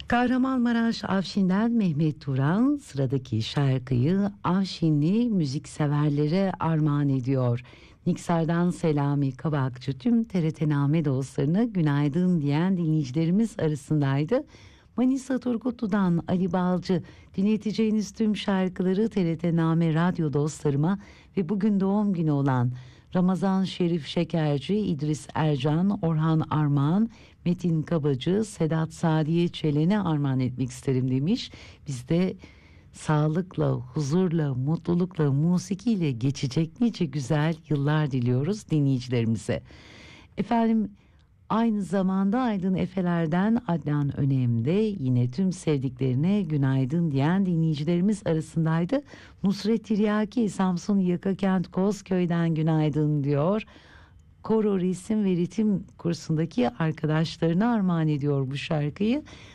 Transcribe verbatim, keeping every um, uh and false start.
Kahramanmaraş Afşin'den Mehmet Turan sıradaki şarkıyı Afşinli müzikseverlere armağan ediyor. Niksar'dan Selami Kabakçı tüm T R T Name dostlarına günaydın diyen dinleyicilerimiz arasındaydı. Manisa Turgutlu'dan Ali Balcı, dinleteceğiniz tüm şarkıları T R T Name radyo dostlarıma ve bugün doğum günü olan Ramazan Şerif Şekerci, İdris Ercan, Orhan Armağan, Metin Kabacı, Sedat Sadiye Çelen'e armağan etmek isterim demiş. Biz de sağlıkla, huzurla, mutlulukla, musikiyle geçecek nice güzel yıllar diliyoruz dinleyicilerimize. Efendim, aynı zamanda Aydın Efeler'den Adnan Önem de yine tüm sevdiklerine günaydın diyen dinleyicilerimiz arasındaydı. Nusret Tiryaki Samsun Yakakent Kozköy'den günaydın diyor. Koro resim ve ritim kursundaki arkadaşlarına armağan ediyor bu şarkıyı.